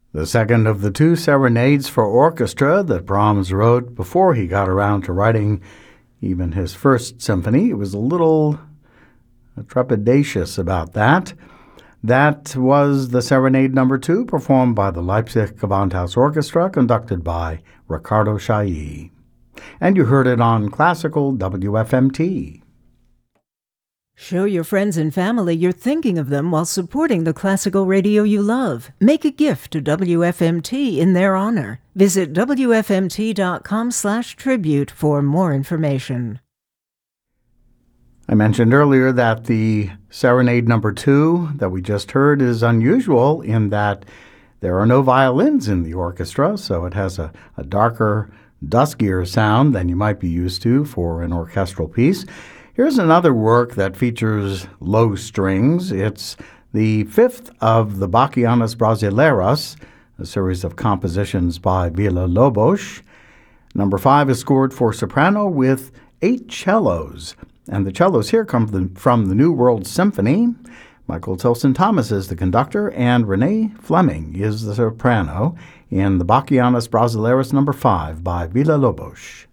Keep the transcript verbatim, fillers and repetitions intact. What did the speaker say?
The second of the two serenades for orchestra that Brahms wrote before he got around to writing even his first symphony. He was a little trepidatious about that. That was the Serenade Number Two, performed by the Leipzig Gewandhaus Orchestra, conducted by Riccardo Chailly. And you heard it on Classical W F M T. Show your friends and family you're thinking of them while supporting the classical radio you love. Make a gift to W F M T in their honor. Visit W F M T dot com slash tribute for more information. I mentioned earlier that the Serenade Number Two that we just heard is unusual in that there are no violins in the orchestra, so it has a, a darker, duskier sound than you might be used to for an orchestral piece. Here's another work that features low strings. It's the fifth of the Bachianas Brasileiras, a series of compositions by Villa-Lobos. Number five is scored for soprano with eight cellos. And the cellos here come from the New World Symphony. Michael Tilson Thomas is the conductor, and Renee Fleming is the soprano in the Bachianas Brasileiras number five by Villa-Lobos.